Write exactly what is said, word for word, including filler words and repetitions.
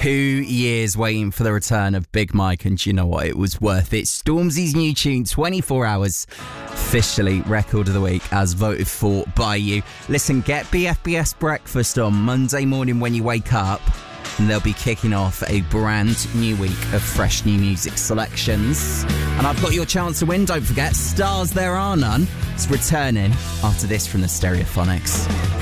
Two years waiting for the return of Big Mike, and do you know what? It was worth it. Stormzy's new tune, twenty-four hours, officially record of the week as voted for by you. Listen, get B F B S breakfast on Monday morning when you wake up, and they'll be kicking off a brand new week of fresh new music selections. And I've got your chance to win. Don't forget, Stars There Are None is returning after this from the Stereophonics.